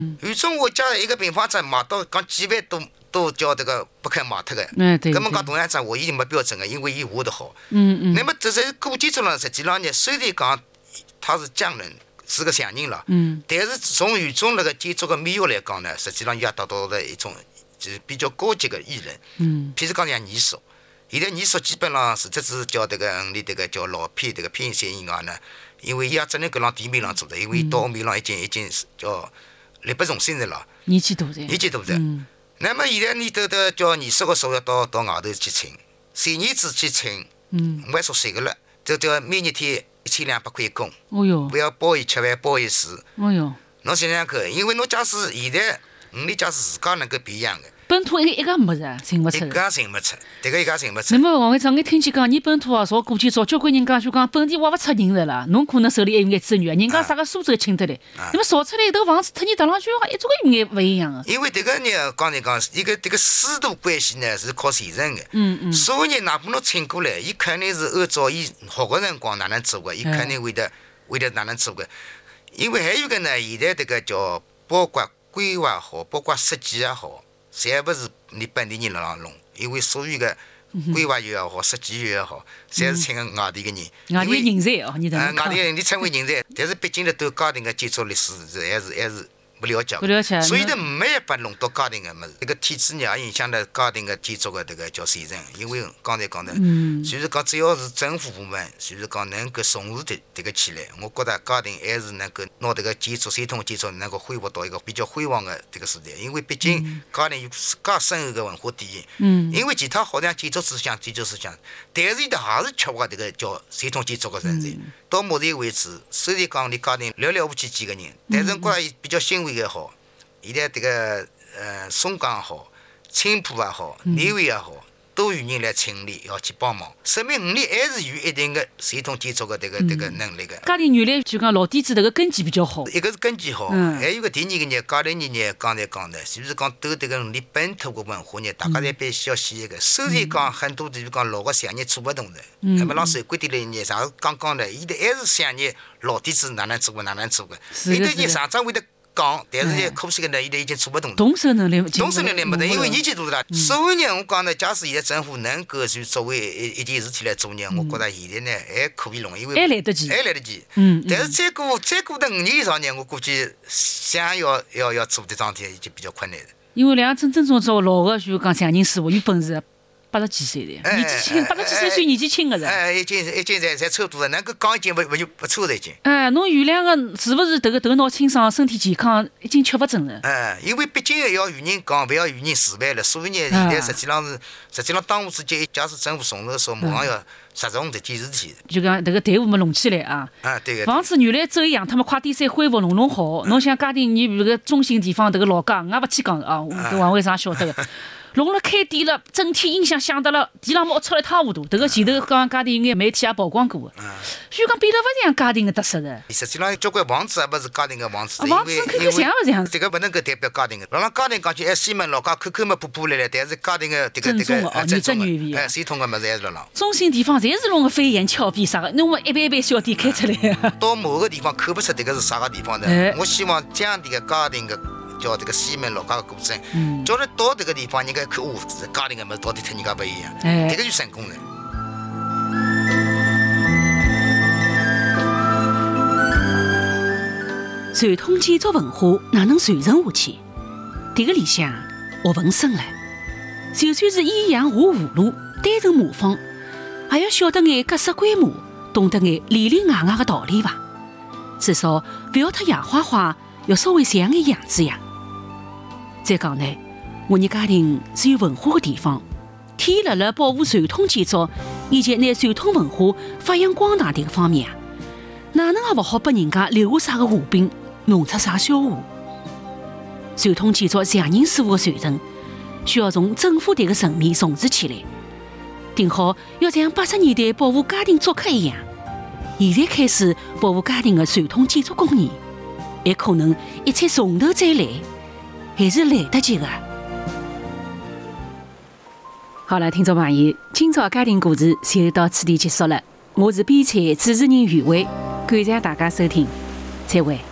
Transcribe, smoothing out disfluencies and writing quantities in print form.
有种我家一个平方尺买到讲几万都叫这个不肯卖脱的。 对。 根本讲同样子我已经没标准的，因为伊画得好。那么这在古建筑上，实际上呢，虽然讲他是匠人，是个匠人了。但是从原种那个建筑的美学来讲呢，实际上也达到了一种就是比较高级的艺人。譬如讲像艺术，现在艺术基本上实质是叫这个你这个叫老片这个偏线以外呢，因为伊也只能搿浪地面上做的，因为到后面浪已经叫力不从心了了。 年纪大的。 那么现在你都叫艺术的时候要到外头去请，3年制去请，我还说谁个了？就叫每日天1200块一工。不要包伊吃饭，包伊住。侬想想看，因为侬假使现在你假使自家能够培养的。 本土一个没着，寻不出。 一个寻不出，这个一个寻不出。 那么王会长，我听见讲，你本土造过去造，交关人家就讲本地挖不出人来了，侬可能手里还有眼资源，人家啥个苏州请得来，那么造出来一头房子，特你搭上去一种个有眼不一样的。 因为这个呢，刚才讲一个这个师徒关系呢是靠传承的。所有人哪怕侬请过来，伊肯定是按照伊学个辰光哪能做的，伊肯定会得哪能做的。因为还有个呢，现在这个叫包括规划好，包括设计也好。侪不是你本地人辣浪弄，因为所有的规划员也好，设计员也好，侪是请个外地个人。 外地人才哦，你等。 外地人你称为人才，但是毕竟呢，对家庭个建筑历史还是不了解。所以呢，没办法弄到家庭个物事。这个体制呢，也影响了家庭个建筑个这个叫传承。因为刚才讲的，就是讲只要是政府部门，就是讲能够重视这个起来，我觉得家庭还是能够拿这个建筑传统建筑能够恢复到一个比较辉煌的这个时代。因为毕竟家庭有自家深厚的文化底蕴。因为其他好像建筑思想，但是它还是缺乏这个叫传统建筑的人才。到目前为止，虽然讲你家庭寥寥无几个人，但是我觉得比较欣慰也好，现在这个松江也好，青浦也好，南汇也好，都有人来请力要去帮忙，说明你还是有一定的传统建筑的这个能力的。 家庭原来就讲老底子这个根基比较好。 一个是根基好，还有个第二个呢，家庭呢，刚才讲的，就是讲对这个你本土的文化呢，大家侪必须要学一个。虽然讲很多就是讲老个产业做不动的，那么让手规定了呢，啥刚刚的，伊的还是想你老底子哪能做的。有的人常常会得。讲，但是呢，可惜个呢，现在已经做不动了。 动手能力没得，因为年纪大了。所有人我讲呢，假使现在政府能够就作为一件事体来做呢，我觉得现在呢还可以弄，因为还来得及。 但是再过的5年以上呢，我估计想要做这桩事体已经比较困难了。 因为两真正做老个就讲匠人师傅有本事。80几岁的，年纪轻，80几岁年纪轻个人。 已经才差不多了，能够讲已经不错了已经。 侬原谅个是不是这个头脑清爽、身体健康，已经吃不准了。 因为毕竟要有人讲，不要有人示范了。所以呢，现在实际上当务之急，假使政府重视说，马上要实重这件事体。 就讲这个队伍嘛弄起来啊。 对个。 房子原来走样，他们快点再恢复弄好。侬像家庭，你这个中心地方这个老家，我也不去讲啊，王会长晓得个。弄了开店了，整体音响响得了，地上毛出来一塌糊涂。这个前头刚家庭有眼媒体也曝光过的，所以讲变得不像家庭的特色的。 实际上，交关房子也不是家庭的房子， 房子看看像不像？ 这个不能够代表家庭的。让家庭讲起，西门老家口口嘛破破烂烂，但是家庭的这个正宗的，传统的么子还是辣浪。 中心地方侪是弄个飞檐峭壁啥个，侬么一般般小店开出来。 到某个地方看不出这个是啥个地方的。我希望这样的家庭的。叫这个西门老家的古镇，叫他到这个地方，人家看这家庭的么到底跟人家不一样，这个就成功了。 传统建筑文化哪能传承下去？这个里向学问深了，就算是依样画葫芦，单纯模仿，也要晓得眼格式规模，懂得眼里里外外的道理吧。至少不要太洋花花，要稍微像眼样子呀。再讲呢，我们家庭是有文化的地方，天辣辣保护传统建筑以及拿传统文化发扬光大这个方面啊，哪能也不好拨人家留下啥个画饼，弄出啥笑话。传统建筑匠人师傅的传承，需要从政府这个层面重视起来，定好要像80年代保护家庭租客一样，现在开始保护家庭的传统建筑工艺，还可能一切从头再来。还是来得及的。好了，听众朋友，今朝家庭故事就到此地结束了。我是编采主持人余伟，感谢大家收听，再会。